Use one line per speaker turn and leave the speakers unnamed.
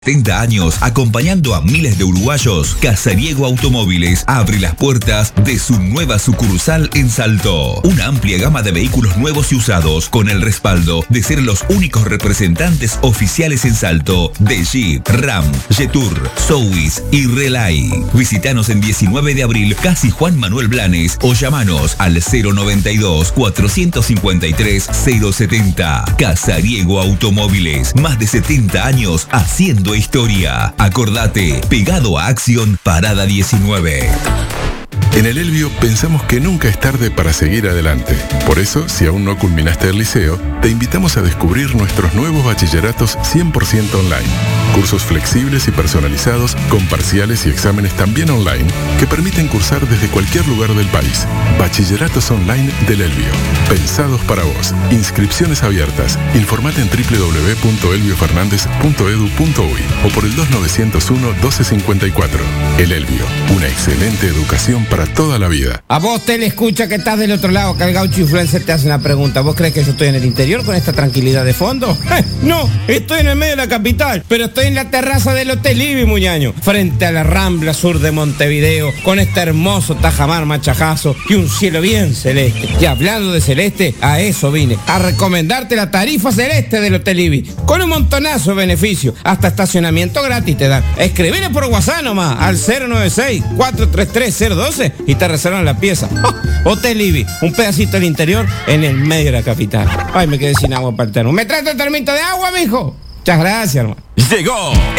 70 años acompañando a miles de uruguayos, Casariego Automóviles abre las puertas de su nueva sucursal en Salto. Una amplia gama de vehículos nuevos y usados con el respaldo de ser los únicos representantes oficiales en Salto de Jeep, Ram, Jetour, Sowis y Relay. Visítanos en 19 de abril, Casi Juan Manuel Blanes, o llamanos al 092 453 070. Casariego Automóviles, más de 70 años haciendo historia. Acordate, pegado a Acción, Parada 19.
En el Elbio pensamos que nunca es tarde para seguir adelante. Por eso, si aún no culminaste el liceo, te invitamos a descubrir nuestros nuevos bachilleratos 100% online. Cursos flexibles y personalizados, con parciales y exámenes también online, que permiten cursar desde cualquier lugar del país. Bachilleratos online del Elbio. Pensados para vos. Inscripciones abiertas. Informate en www.elbiofernandez.edu.uy o por el 2901-1254. El Elbio. Una excelente educación para toda la vida.
A vos te le escucha que estás del otro lado, que el Gaucho Influencer te hace una pregunta. ¿Vos crees que yo estoy en el interior con esta tranquilidad de fondo? No, estoy en el medio de la capital, pero estoy en la terraza del Hotel Ibis, muñaño, frente a la Rambla Sur de Montevideo, con este hermoso tajamar machajazo y un cielo bien celeste. Y hablando de celeste, a eso vine, a recomendarte la tarifa celeste del Hotel Ibis, con un montonazo de beneficios, hasta estacionamiento gratis te dan. Escribile por WhatsApp nomás, al 096-433-012 y te reservan la pieza. Hotel Ibis, un pedacito del interior en el medio de la capital. Ay, me quedé sin agua para el termo. ¿Me traes el termito de agua, mijo? Muchas gracias, hermano.
Llegó